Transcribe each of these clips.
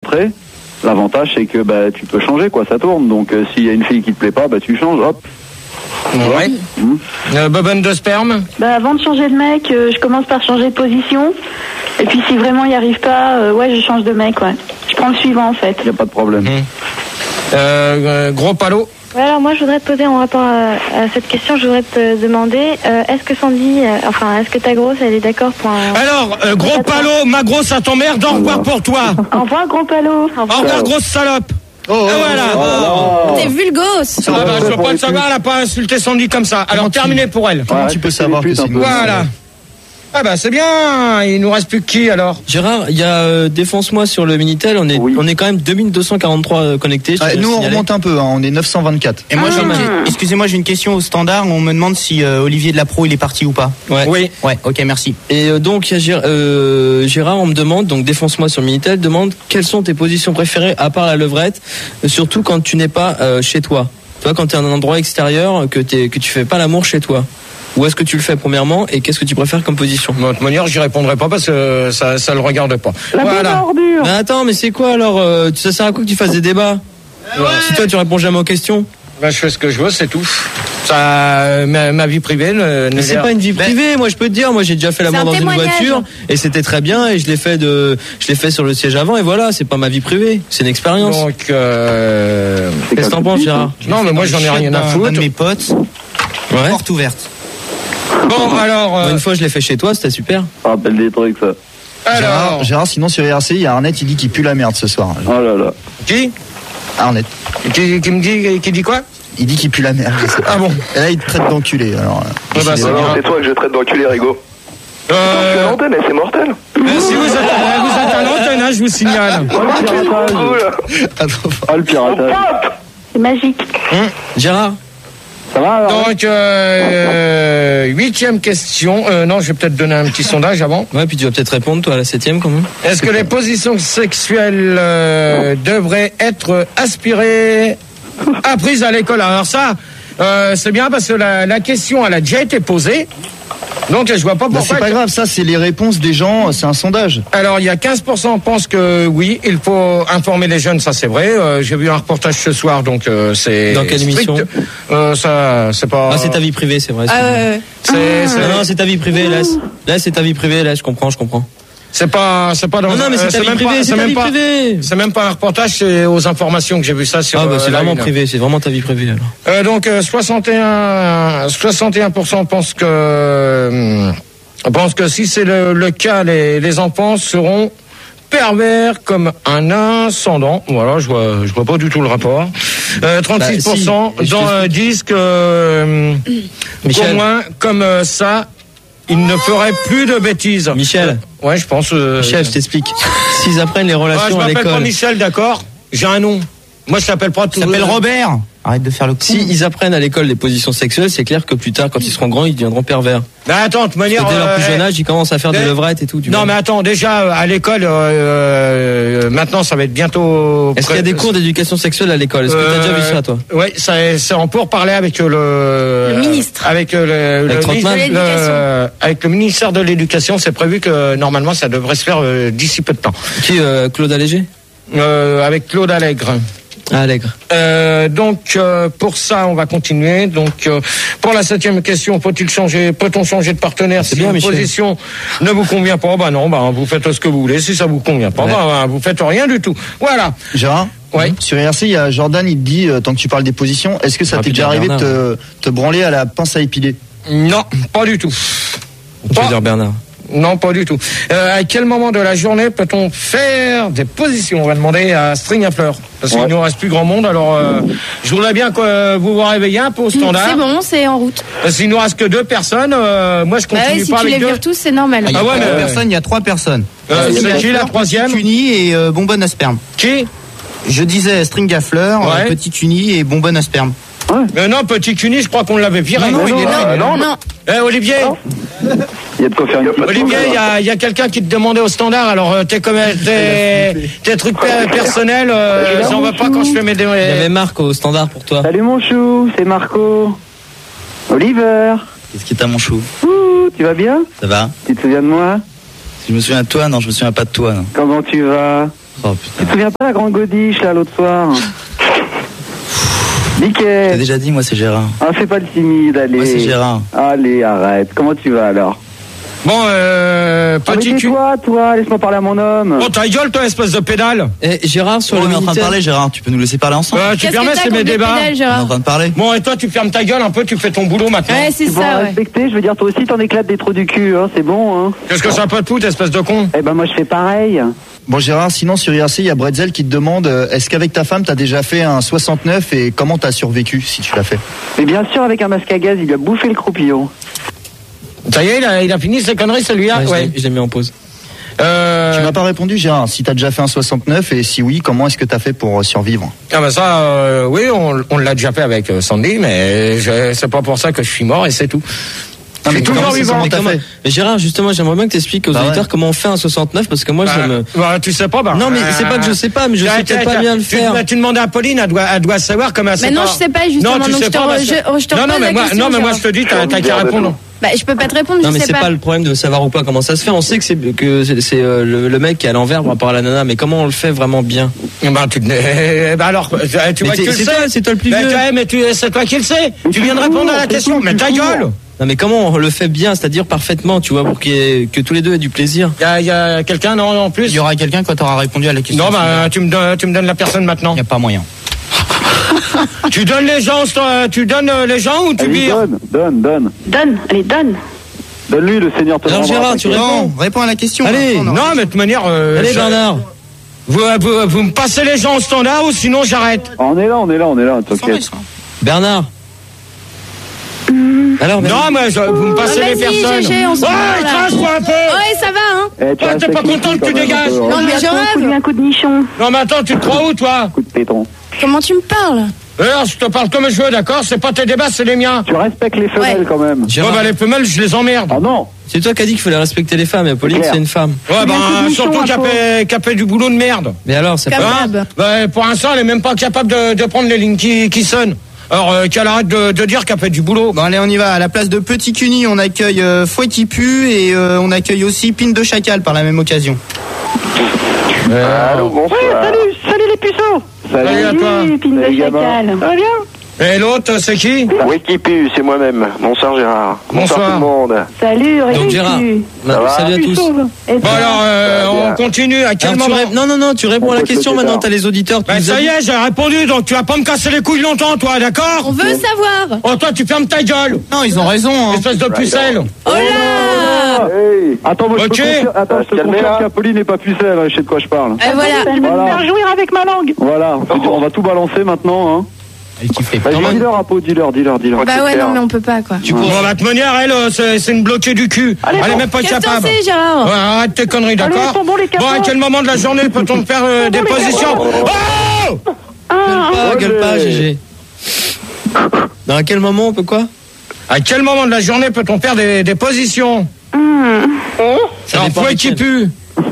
après, l'avantage c'est que tu peux changer, quoi, ça tourne. Donc s'il y a une fille qui te plaît pas, tu changes, hop. Ouais. Bobonne de sperme. Avant de changer de mec, je commence par changer de position. Et puis si vraiment il n'y arrive pas, je change de mec, ouais. Je prends le suivant en fait. Il n'y a pas de problème. Gros palo. Ouais, alors moi je voudrais te poser en rapport à cette question, je voudrais te demander, est-ce que Sandy, est-ce que ta grosse elle est d'accord pour un... Alors, gros palo, ma grosse à t'emmerde, au revoir pour toi. Au revoir gros palo. Au revoir grosse salope. Voilà. T'es vulgos. Je veux pas le savoir, elle a pas insulté Sandy comme ça. Alors terminé pour elle. Comment tu peux savoir que c'est une Voilà. C'est bien, il nous reste plus que qui alors? Gérard, il y a défonce-moi sur le Minitel, on est quand même 2243 connectés. Nous on remonte un peu, on est 924. Et moi excusez-moi, j'ai une question au standard, on me demande si Olivier de la Pro il est parti ou pas. Oui. Ouais, OK, merci. Et donc il y a Gérard, on me demande, donc défonce-moi sur le Minitel, demande quelles sont tes positions préférées à part la levrette, surtout quand tu n'es pas chez toi. Tu vois, quand tu es à un endroit extérieur, que tu fais pas l'amour chez toi. Où est-ce que tu le fais premièrement et qu'est-ce que tu préfères comme position? De toute manière, j'y répondrai pas parce que ça le regarde pas. Voilà. Mais attends, mais c'est quoi alors ça sert à quoi que tu fasses des débats? Si toi tu réponds jamais aux questions. Je fais ce que je veux, c'est tout. Ça, ma vie privée. Mais c'est pas une vie privée. Moi, je peux te dire, moi j'ai déjà fait l'amour dans une voiture et c'était très bien et je l'ai fait sur le siège avant et voilà, c'est pas ma vie privée, c'est une expérience. Donc, qu'est-ce que t'en penses, Gérard? Non, mais moi j'en ai rien à foutre. De mes potes, porte ouverte. Bon, alors. Une fois, je l'ai fait chez toi, c'était super. Ça rappelle des trucs, ça. Alors. Gérard, sinon sur IRC, il y a Arnett, il dit qu'il pue la merde ce soir. Oh là là. Qui? Arnett. Qui dit quoi? Il dit qu'il pue la merde. Ah bon? Et là, il te traite d'enculé. Alors, c'est toi que je traite d'enculé, Rigo. Je suis à l'antenne, c'est mortel. Si vous êtes à l'antenne, je vous signale. Le piratage. C'est magique. Gérard? Ça va alors? Donc, 8e question. Non, je vais peut-être donner un petit sondage avant. Ouais, puis tu vas peut-être répondre, toi, à la 7e, quand même. Est-ce que les positions sexuelles devraient être apprises à l'école? Alors ça, c'est bien parce que la question, elle a déjà été posée. Donc, je vois pas pourquoi. C'est pas grave, ça, c'est les réponses des gens, c'est un sondage. Alors, il y a 15% pensent que oui, il faut informer les jeunes, ça c'est vrai. J'ai vu un reportage ce soir, donc c'est. Dans quelle émission? Ça, c'est pas. Ah, c'est ta vie privée, c'est vrai. Non, c'est ta vie privée, laisse. Là, c'est ta vie privée, là, je comprends. C'est pas dans. Non, mais c'est ta vie privée, c'est ta vie privée. C'est même pas un reportage, c'est aux informations que j'ai vu ça sur. C'est vraiment privé, c'est vraiment ta vie privée, alors. Donc, 61% pensent que si c'est le cas, les enfants seront pervers comme un ascendant. Voilà, je vois pas du tout le rapport. 36% disent que au moins comme ça, ils ne feraient plus de bêtises. Michel. Ouais, je pense. Michel, je t'explique. S'ils apprennent les relations à l'école. Je m'appelle pas Michel, d'accord. J'ai un nom. Moi, je t'appelle pas tout. Je s'appelle Robert. Arrête de faire le coup. Si ils apprennent à l'école les positions sexuelles, c'est clair que plus tard, quand ils seront grands, ils deviendront pervers. Mais attends, de toute manière. Dès leur plus jeune âge, ils commencent à faire des levrettes et tout. Non, mais attends, déjà, à l'école, maintenant, ça va être bientôt. Est-ce qu'il y a des cours d'éducation sexuelle à l'école? Est-ce que tu as déjà vu ça, toi? Oui, c'est en pour parler avec le ministre. Avec avec le ministère de l'Éducation, c'est prévu que normalement, ça devrait se faire d'ici peu de temps. Qui, Claude Allégé? Avec Claude Allègre. Allègre. Donc pour ça on va continuer. Donc pour la 7e question, peut-on changer de partenaire si une position ne vous convient pas? Non, vous faites ce que vous voulez. Si ça vous convient pas, vous faites rien du tout. Voilà. Gérard, sur IRC, il y a Jordan, il te dit, tant que tu parles des positions, est-ce que ça t'est déjà arrivé de te branler à la pince à épiler? Non, pas du tout. Tu veux dire Bernard? Non, pas du tout. À quel moment de la journée peut-on faire des positions? On va demander à String à Fleur. Parce qu'il nous reste plus grand monde. Alors, je voudrais bien que vous vous réveillez un peu au standard. C'est bon, c'est en route. Parce qu'il nous reste que 2 personnes. Moi, je continue si pas tu avec les vires tous, c'est normal. Il y a 2 personnes, il y a 3 personnes. C'est qui la 3e? Petit Uni et Bonbonne à sperme. Qui? Je disais String à Fleur, Petit Uni et Bonbonne à sperme. Non, Petit Cuni, je crois qu'on l'avait viré. Non. Olivier. Il y a de quoi faire une Olivier, il y a quelqu'un qui te demandait au standard. Alors, tes trucs personnels, j'en veux pas quand je fais mes. Il y avait Marc au standard pour toi. Salut mon chou, c'est Marco. Oliver. Qu'est-ce qui est à mon chou? Tu vas bien? Ça va? Tu te souviens de moi? Si je me souviens de toi, non, je me souviens pas de toi. Non. Comment tu vas? Oh, tu te souviens pas la grande godiche, là, l'autre soir? Nickel. T'as déjà dit, moi, c'est Gérard. Ah, fais pas le timide, allez. Moi, c'est Gérard. Allez, arrête. Comment tu vas, alors? Bon, petit cul. Toi, laisse-moi parler à mon homme. Oh, ta gueule, toi, espèce de pédale. Et Gérard, sur le on est en train de Minitel. parler, Gérard. Tu peux nous laisser parler ensemble? Tu permets, c'est mes débats. On est en train de parler. Bon, et toi, tu fermes ta gueule un peu, tu fais ton boulot maintenant. Ouais, c'est Bon, ça, ouais. respecter, je veux dire, toi aussi, t'en éclates des trous du cul, hein, c'est bon, hein. Qu'est-ce que ça peut te foutre, espèce de con? Eh ben, moi, je fais pareil. Bon, Gérard, sinon, sur IRC, il y a Bretzel qui te demande est-ce qu'avec ta femme, t'as déjà fait un 69 et comment t'as survécu si tu l'as fait? Mais bien sûr, avec un masque à gaz, il lui a bouffé le croupillon. Ça y est, il a fini ses conneries, celui-là? Ouais. Je l'ai mis en pause. Tu m'as pas répondu, Gérard. Si t'as déjà fait un 69 et si oui, comment est-ce que t'as fait pour survivre? Ah bah ça, oui, on l'a déjà fait avec Sandy, mais c'est pas pour ça que je suis mort et c'est tout. Non, mais toujours vivant. Mais Gérard, justement, j'aimerais bien que t'expliques aux auditeurs comment on fait un 69 parce que moi, tu sais pas, Non, mais c'est pas que je sais pas, mais je sais peut-être pas bien le faire. Tu demandes à Pauline, elle doit savoir comment c'est. Mais non, je sais pas, justement. Non, tu donc sais pas. je te repose la question. Non, mais moi, je te dis, t'as qu'à répondre. Bah, je peux pas te répondre, non, je mais sais c'est pas le problème de savoir ou pas comment ça se fait. On sait que c'est le mec qui est à l'envers par rapport à la nana, mais comment on le fait vraiment bien? Alors, tu vois que tu le sais. C'est toi le plus vieux. Mais c'est toi qui le sais. Tu viens de répondre à la question. Mais ta gueule! Non, mais comment on le fait bien, c'est-à-dire parfaitement, tu vois, pour que tous les deux aient du plaisir? Il y a quelqu'un, non, en plus? Il y aura quelqu'un quand tu auras répondu à la question. Non, bah, tu me donnes la personne maintenant. Il n'y a pas moyen. Tu donnes les gens ou tu vires? Donne. Allez, donne. Donne-lui, le Seigneur te Alors rendra. Gérard, tu Réponds à la question. Allez, non, mais de toute manière... allez Bernard. Vous me passez les gens au standard ou sinon j'arrête. On est là, t'inquiète. Bernard. Alors, non, mais vous me passez les personnes. GG, on se ouais, crache-toi un peu. Ouais, ça va, hein. Toi, t'es pas content que tu dégages. Non, mais je rêve. Un coup de nichon. Non, mais attends, tu te crois où, toi? Coup de péton. Comment tu me parles? Alors, je te parle comme je veux, d'accord? C'est pas tes débats, c'est les miens. Tu respectes les femelles quand même. Ouais, bah les femelles, je les emmerde. Ah non. C'est toi qui as dit qu'il fallait respecter les femmes, et Pauline, c'est une femme. Ouais, bah, surtout qu'elle fait du boulot de merde. Mais alors, c'est pas... Bah, pour l'instant, elle est même pas capable de prendre les lignes qui sonnent. Alors, qu'elle arrête de dire qu'elle fait du boulot. Bon, allez, on y va. À la place de Petit Cuny, on accueille Fouet qui pue et on accueille aussi Pine de Chacal par la même occasion. Allô, bonsoir. Ouais, salut les puceaux. Salut à toi. Pine de chacal. Ça va bien? Et l'autre, c'est qui? Wikipu, c'est moi-même. Bonsoir Gérard. Bonsoir tout le monde. Salut, donc Gérard. Salut à tous. Bon alors, on continue. À quel moment? Non, tu réponds à la question maintenant. T'as les auditeurs. Bah ça y est, j'ai répondu. Donc tu vas pas me casser les couilles longtemps, toi, d'accord? On veut savoir. Oh, toi, tu fermes ta gueule. Non, ils ont raison. Hein. Espèce de pucelle. Oh là. Hey. Attends, moi je Ok. te confirme qu'Apolline n'est pas pucelle, je sais de quoi je parle. Et voilà. Je vais me faire jouir avec ma langue. Voilà, on va tout balancer maintenant, hein. Dis-leur, Apo, dis-leur. Bah ouais, non, mais on peut pas, quoi. Bon, la manière, elle, c'est une bloquée du cul. Elle est même pas capable. Qu'est-ce que c'est, Gérard? Ouais, arrête tes conneries, d'accord? Bon, à quel moment de la journée peut-on faire des positions? Oh! Gueule pas, GG. Non, à quel moment on peut quoi? À quel moment de la journée peut-on faire des positions? Ça Alors, dépend Fouet qui pue.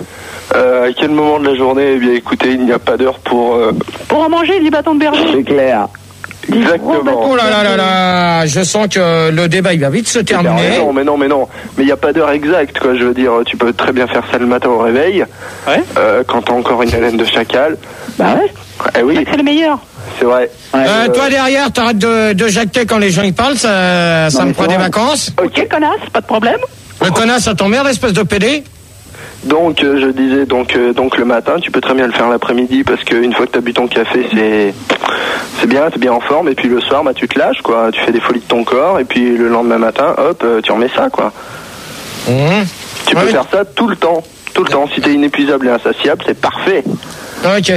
À quel moment de la journée? Eh bien, écoutez, il n'y a pas d'heure pour en manger du bâton de berger. C'est clair. Exactement. Oh là là là là, je sens que le débat il va vite se terminer. Mais non. Mais il n'y a pas d'heure exacte, quoi. Je veux dire, tu peux très bien faire ça le matin au réveil. Ouais. Quand t'as encore une haleine de chacal. Bah ouais. Eh oui. C'est le meilleur. C'est vrai. Toi derrière, t'arrêtes de jacter quand les gens y parlent, ça me prend des vacances. Ok, connasse, pas de problème. Le connasse, ça t'emmerde, espèce de PD. Donc, je disais, donc le matin, tu peux très bien le faire l'après-midi parce qu'une fois que tu as bu ton café, c'est bien, t'es bien en forme. Et puis le soir, bah, tu te lâches, quoi. Tu fais des folies de ton corps. Et puis le lendemain matin, hop, tu remets ça, quoi. Tu peux faire ça tout le temps. Tout le temps. Si t'es inépuisable et insatiable, c'est parfait. Ok.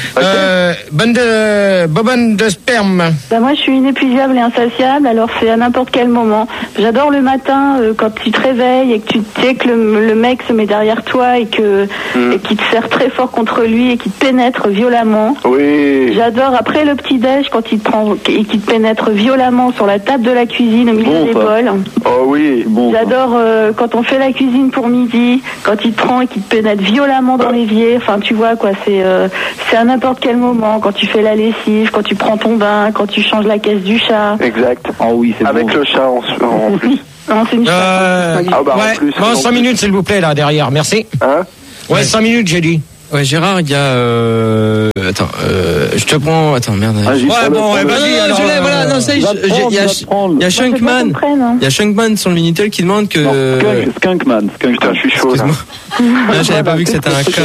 Bobonne de sperme. Bah moi je suis inépuisable et insatiable, alors c'est à n'importe quel moment. J'adore le matin quand tu te réveilles et que tu sais que le mec se met derrière toi et qu'il te serre très fort contre lui et qu'il te pénètre violemment. Oui. J'adore après le petit-déj quand il te prend et qu'il te pénètre violemment sur la table de la cuisine au milieu des bols. Oh oui. Bon, j'adore quand on fait la cuisine pour midi, quand il te prend et qu'il te pénètre violemment dans l'évier. Enfin tu vois quoi, c'est à n'importe quel moment, quand tu fais la lessive, quand tu prends ton bain, quand tu changes la caisse du chat. Exact. Oh oui, c'est avec bon. le chat en plus. Non, c'est une en plus. En plus, bon, 5 minutes s'il vous plaît là derrière, merci. Hein? Ouais, 5 minutes j'ai dit. Ouais, Gérard, il y a. Attends, je te prends. Attends, merde. Ouais, bon, vas-y. Non, je l'ai, voilà, non, ça, il y a Shunkman. Il y a Shunkman sur le Minitel qui demande que. Skunkman. Putain, je suis chaud, là. Non, j'avais pas vu que c'était un K.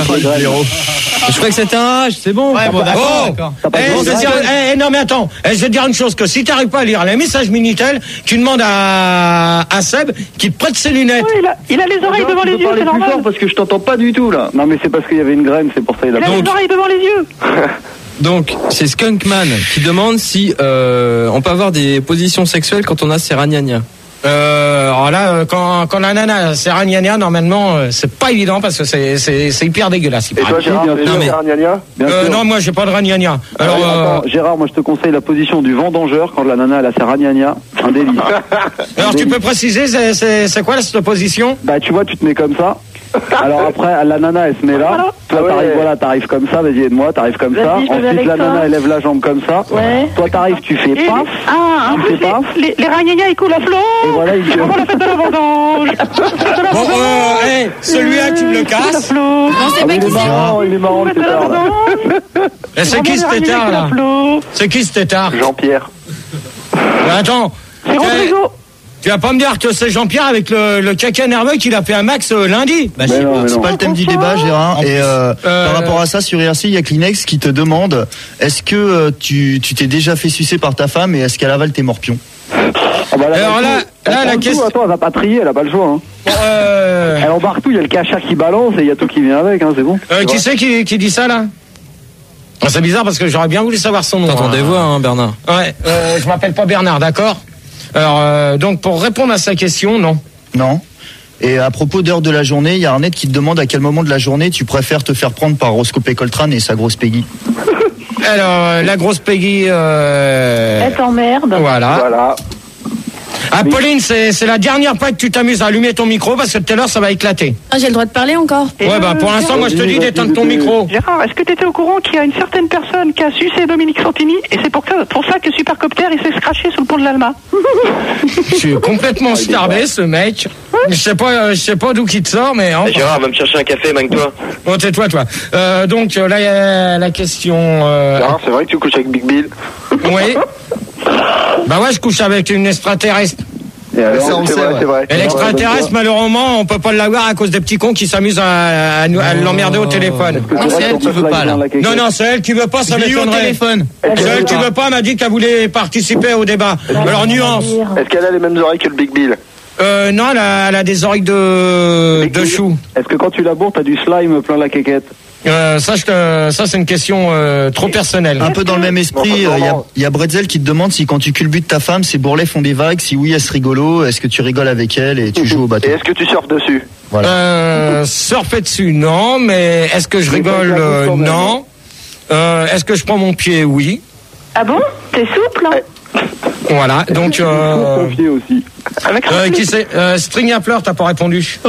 Je croyais que c'était un H, c'est bon. Ouais, bon, d'accord. Non, mais attends, je vais te dire une chose, que si t'arrives pas à lire les messages Minitel, tu demandes à Seb qu'il te prête ses lunettes. Ouais, il a les oreilles devant les yeux, c'est normal. Parce que je t'entends pas du tout, là. Non, mais c'est parce qu'il y avait une graine, c'est pour ça. Il a les oreilles devant les yeux. Donc, c'est Skunkman qui demande si on peut avoir des positions sexuelles quand on a ses ragnagnas. Alors là, quand la nana c'est ragnagna, normalement, c'est pas évident parce que c'est hyper dégueulasse. Et toi, Gérard, t'as ragnagna ? Non, moi j'ai pas de ragnagna. Alors, attends, Gérard, moi je te conseille la position du vendangeur quand la nana elle a sa ragnagna. Un délice. Alors tu peux préciser, c'est quoi cette position ? Bah tu vois, tu te mets comme ça. Alors après, la nana elle se met là. Toi t'arrives comme ça, vas-y aide-moi, t'arrives comme ça. Ensuite la nana elle lève la jambe comme ça. Ouais. Toi t'arrives, tu fais paf. Ah, en plus les ragnagnas ils coulent à flot. Et voilà, il Avant la fête de la vendange. Bon, celui-là tu me le casses. Non, c'est pas qui c'est. Il est marrant le tétard là. C'est qui ce tétard là ? C'est qui ce tétard ? Jean-Pierre. Attends. C'est Rodrigo. Tu vas pas me dire que c'est Jean-Pierre avec le caca nerveux qu'il a fait un max lundi. Bah, c'est pas le thème du débat, Gérard. Et par rapport à ça, sur IRC, il y a Kleenex qui te demande est-ce que tu t'es déjà fait sucer par ta femme et est-ce qu'elle avale tes morpions ? Alors là, la question. Attends, elle va pas trier, elle a pas le choix. Elle embarque tout, il y a le cachat qui balance et il y a tout qui vient avec, c'est bon. Qui c'est qui dit ça là ? C'est bizarre parce que j'aurais bien voulu savoir son nom. T'entends des voix, Bernard ? Ouais, je m'appelle pas Bernard, d'accord ? Alors, donc pour répondre à sa question, non. Non. Et à propos d'heure de la journée, il y a Arnett qui te demande à quel moment de la journée tu préfères te faire prendre par Roscoe Coltrane et sa grosse Peggy. Alors, la grosse Peggy... Elle t'emmerde. Voilà. Ah, Pauline, c'est la dernière fois que tu t'amuses à allumer ton micro parce que tout à l'heure ça va éclater. Ah, j'ai le droit de parler encore. Ouais, bah pour l'instant, moi je te dis d'éteindre ton micro. Gérard, est-ce que tu étais au courant qu'il y a une certaine personne qui a sucé Dominique Santini et c'est pour ça que Supercopter il s'est scratché sous le pont de l'Alma. Je suis complètement starbé ce mec. Je sais pas d'où qu'il te sort, mais enfin. Gérard, va me chercher un café, manque-toi. Bon, tais-toi, toi. Donc là, il y a la question. Gérard, c'est vrai que tu couches avec Big Bill ? Oui. Bah ouais, je couche avec une extraterrestre. C'est vrai. Et l'extraterrestre, malheureusement, on peut pas l'avoir à cause des petits cons qui s'amusent à l'emmerder au téléphone. Non, c'est elle qui veut pas, là. Non, c'est elle qui veut pas, ça m'étonnerait. C'est elle qui veut pas, m'a dit qu'elle voulait participer au débat. Alors, nuance. Est-ce qu'elle a les mêmes oreilles que le Big Bill ? Non, elle a des oreilles de chou. Est-ce que quand tu laboures, t'as du slime plein la quéquette ? Ça c'est une question trop personnelle. Un peu dans le même esprit, il y a Bretzel qui te demande si quand tu culbutes ta femme, ses bourrelets font des vagues. Si oui, est-ce rigolo ? Est-ce que tu rigoles avec elle et tu joues au bateau ? Et est-ce que tu surfes dessus ? Voilà. Surfer dessus, non. Mais est-ce que je rigole ? Non. Est-ce que je prends mon pied ? Oui. Ah bon ? T'es souple, hein ? Voilà, donc confier aussi. qui c'est String à pleurs, t'as pas répondu.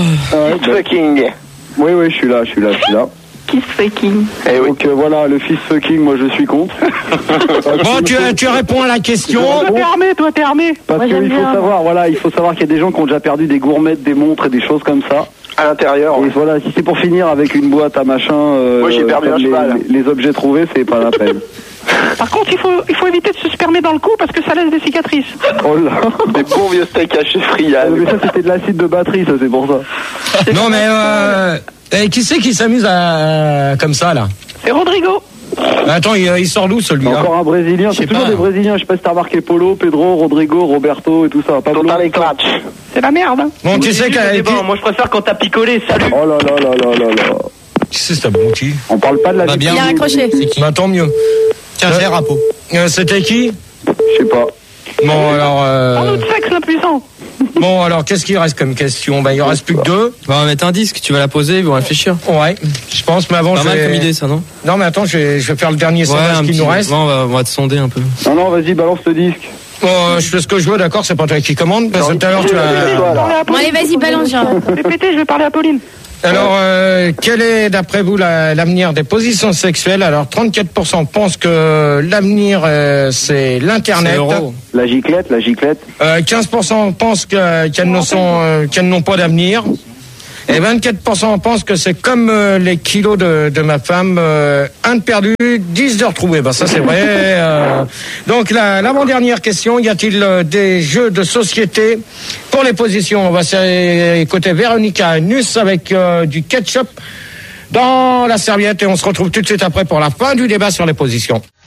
Fucking. Oui, je suis là. Kiss fucking. Donc voilà, le fist fucking, moi je suis contre. Bon, tu réponds à la question. Toi t'es armé. Parce qu'il faut savoir qu'il y a des gens qui ont déjà perdu des gourmettes, des montres et des choses comme ça. À l'intérieur. Et voilà, si c'est pour finir avec une boîte à machin, moi j'ai perdu un cheval. Les objets trouvés, c'est pas la peine. Par contre, il faut éviter de se spermer dans le cou parce que ça laisse des cicatrices. Oh là. Des bons vieux steaks hachés friables. Mais ça, c'était de l'acide de batterie, ça, c'est pour ça. Non, mais qui c'est qui s'amuse comme ça, là ? C'est Rodrigo. Attends, il sort d'où, celui-là ? Encore un Brésilien. C'est toujours des Brésiliens. Je sais pas si t'as remarqué Polo, Pedro, Rodrigo, Roberto et tout ça. Pablo. Les clutch. C'est la merde. Bon, tu sais moi, je préfère quand t'as picolé. Salut. Oh là là là là là là. Qui c'est cet abruti ? On parle pas de la Il a raccroché. Bah, tant mieux. Tiens, j'ai Rapo. C'était qui ? Je sais pas. Bon, alors... Parle de sexe, l'impuissant. Bon, alors, qu'est-ce qu'il reste comme question ? Ben, il en reste plus que 2. On va mettre un disque, tu vas la poser, ils vont réfléchir. Ouais, je pense, mais avant, pas mal comme idée, ça, non ? Non, mais attends, je vais faire le dernier sondage qui nous reste. On va te sonder un peu. Non, vas-y, balance le disque. Je fais ce que je veux, d'accord ? C'est pas toi qui commande, parce que tout à l'heure, tu as... Bon, allez, vas-y, balance, Gérard. Répétez, je vais parler à Pauline. Alors, quel est, d'après vous, l'avenir des positions sexuelles ? Alors, 34% pensent que l'avenir, c'est l'Internet. La giclette. 15% pensent qu'elles n'ont pas d'avenir. Et 24% pensent que c'est comme les kilos de ma femme, 1 de perdu, 10 de retrouvé. Ça c'est vrai. Donc l'avant-dernière question, y a-t-il des jeux de société pour les positions? On va écouter Véronica Nuss avec du ketchup dans la serviette et on se retrouve tout de suite après pour la fin du débat sur les positions.